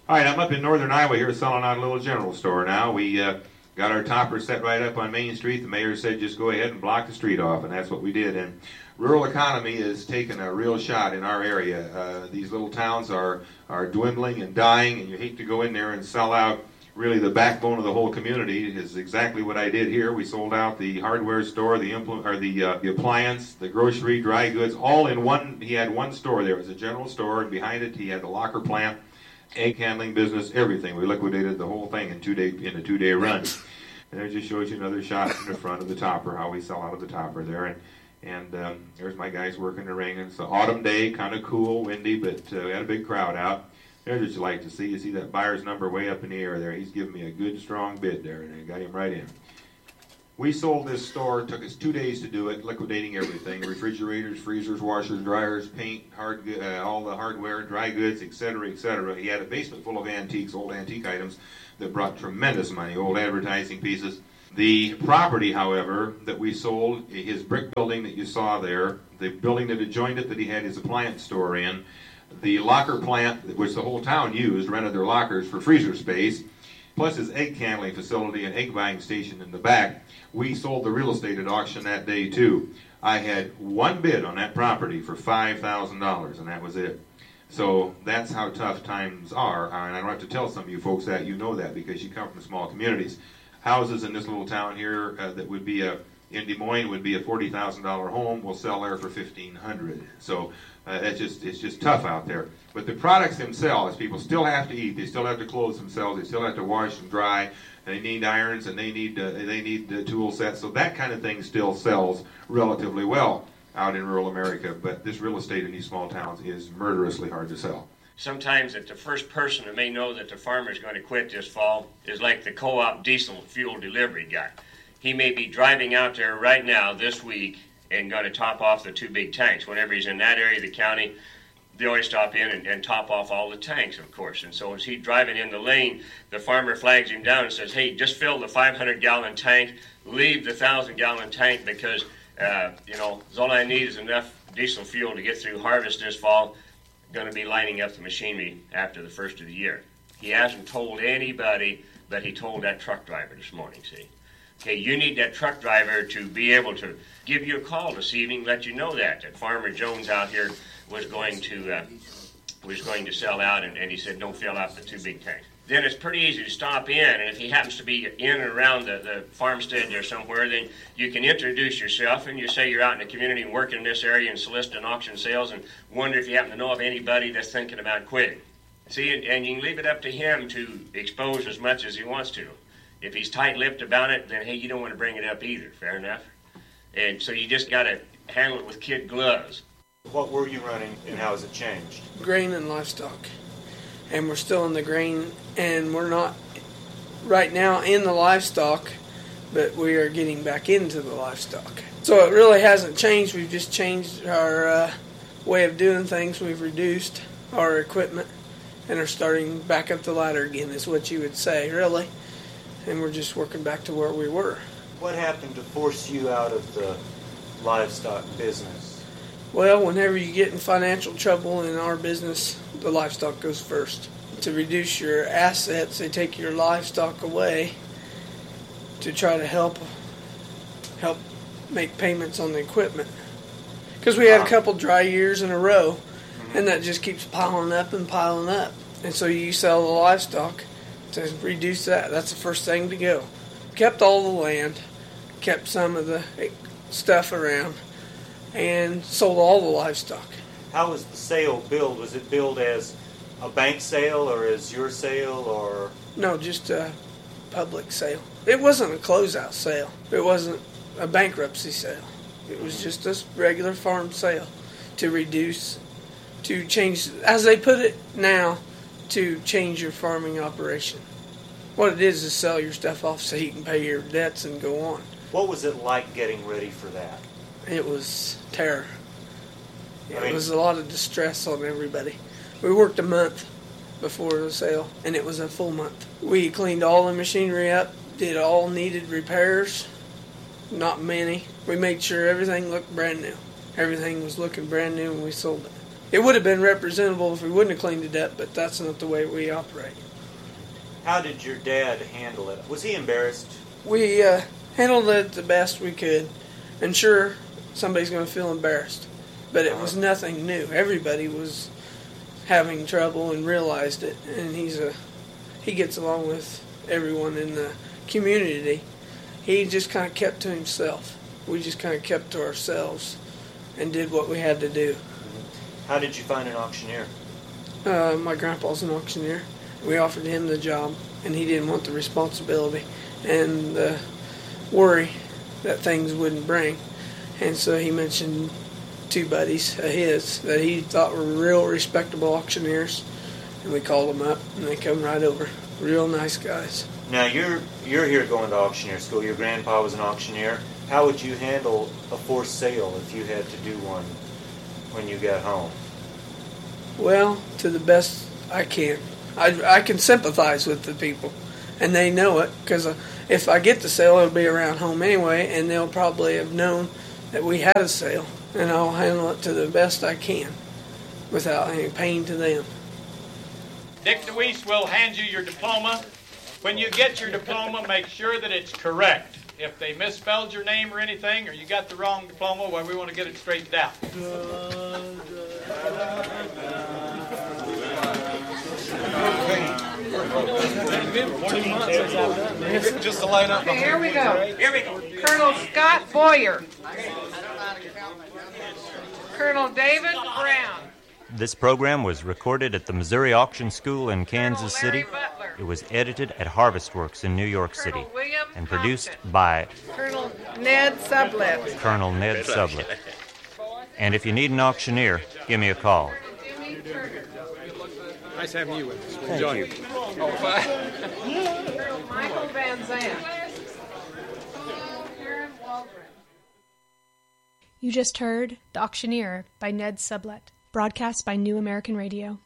All right, I'm up in northern Iowa here selling out a little general store now. We got our topper set right up on Main Street. The mayor said just go ahead and block the street off, and that's what we did. And rural economy is taking a real shot in our area. These little towns are dwindling and dying, and you hate to go in there and sell out really the backbone of the whole community. Is exactly what I did here. We sold out the hardware store, the appliance, the grocery, dry goods, all in one. He had one store there. It was a general store, and behind it he had the locker plant, egg handling business, everything. We liquidated the whole thing in a 2-day run. And there just shows you another shot from the front of the topper, how we sell out of the topper there. And there's my guys working the ring. It's an autumn day, kind of cool, windy, but we had a big crowd out. There's what you like to see. You see that buyer's number way up in the air there. He's giving me a good, strong bid there, and I got him right in. We sold this store. It took us 2 days to do it, liquidating everything: refrigerators, freezers, washers, dryers, paint, all the hardware, dry goods, etc., etc. He had a basement full of antiques, old antique items that brought tremendous money, old advertising pieces. The property, however, that we sold, his brick building that you saw there, the building that adjoined it that he had his appliance store in, the locker plant, which the whole town used, rented their lockers for freezer space, plus his egg handling facility and egg buying station in the back. We sold the real estate at auction that day too. I had one bid on that property for $5,000, and that was it. So that's how tough times are, and I don't have to tell some of you folks that. You know that because you come from small communities. Houses in this little town here that would be in Des Moines would be a $40,000 home. We'll sell there for $1,500. So it's just tough out there. But the products themselves, people still have to eat. They still have to clothe themselves. They still have to wash and dry. They need irons and they need tool sets. So that kind of thing still sells relatively well out in rural America. But this real estate in these small towns is murderously hard to sell. Sometimes that the first person that may know that the farmer is going to quit this fall is like the co-op diesel fuel delivery guy. He may be driving out there right now this week and going to top off the 2 big tanks. Whenever he's in that area of the county, they always stop in and top off all the tanks, of course. And so as he's driving in the lane, the farmer flags him down and says, hey, just fill the 500-gallon tank, leave the 1,000-gallon tank because, all I need is enough diesel fuel to get through harvest this fall. Going to be lining up the machinery after the first of the year. He hasn't told anybody, but he told that truck driver this morning, see. Okay, you need that truck driver to be able to give you a call this evening, let you know that Farmer Jones out here was going to sell out, and he said don't fill out the 2 big tanks. Then it's pretty easy to stop in, and if he happens to be in and around the farmstead there somewhere, then you can introduce yourself, and you say you're out in the community and working in this area and soliciting auction sales, and wonder if you happen to know of anybody that's thinking about quitting. See, and you can leave it up to him to expose as much as he wants to. If he's tight-lipped about it, then, hey, you don't want to bring it up either, fair enough? And so you just got to handle it with kid gloves. What were you running, and how has it changed? Grain and livestock. And we're still in the grain, and we're not right now in the livestock, but we are getting back into the livestock. So it really hasn't changed. We've just changed our way of doing things. We've reduced our equipment and are starting back up the ladder again, is what you would say, really. And we're just working back to where we were. What happened to force you out of the livestock business? Well, whenever you get in financial trouble in our business, the livestock goes first. To reduce your assets, they take your livestock away to try to help make payments on the equipment. Because we had a couple dry years in a row, and that just keeps piling up and piling up. And so you sell the livestock to reduce that. That's the first thing to go. Kept all the land, kept some of the stuff around, and sold all the livestock. How was the sale billed? Was it billed as a bank sale or as your sale or? No, just a public sale. It wasn't a closeout sale. It wasn't a bankruptcy sale. It was just a regular farm sale to change, as they put it now, to change your farming operation. What it is sell your stuff off so you can pay your debts and go on. What was it like getting ready for that? It was terror. It was a lot of distress on everybody. We worked a month before the sale, and it was a full month. We cleaned all the machinery up, did all needed repairs, not many. We made sure everything looked brand new. Everything was looking brand new when we sold it. it would have been representable if we wouldn't have cleaned it up, but that's not the way we operate. How did your dad handle it? Was he embarrassed? We handled it the best we could, and sure, somebody's going to feel embarrassed, but it was nothing new. Everybody was having trouble and realized it, and he gets along with everyone in the community. He just kind of kept to himself. We just kind of kept to ourselves and did what we had to do. How did you find an auctioneer? My grandpa's an auctioneer. We offered him the job, and he didn't want the responsibility and the worry that things wouldn't bring. And so he mentioned two buddies of his that he thought were real respectable auctioneers, and we called them up, and they come right over. Real nice guys. Now, you're here going to auctioneer school. Your grandpa was an auctioneer. How would you handle a forced sale if you had to do one when you got home? Well, to the best I can. I can sympathize with the people, and they know it, because if I get the sale, it'll be around home anyway, and they'll probably have known that we had a sale, and I'll handle it to the best I can without any pain to them. Dick DeWeese will hand you your diploma. When you get your diploma, make sure that it's correct. If they misspelled your name or anything, or you got the wrong diploma, well, we want to get it straightened out. Just to line up. Okay, here we go. Colonel Scott Boyer. Colonel David Brown. This program was recorded at the Missouri Auction School in Kansas City. Butler. It was edited at Harvest Works in New York City Colonel William and produced Thompson. by Colonel Ned Sublett. Colonel Ned Sublett. And if you need an auctioneer, give me a call. Jimmy Turner. Nice having you with us. Enjoy you. Colonel Michael Van Zandt. Karen Waldron. You just heard The Auctioneer by Ned Sublett, broadcast by New American Radio.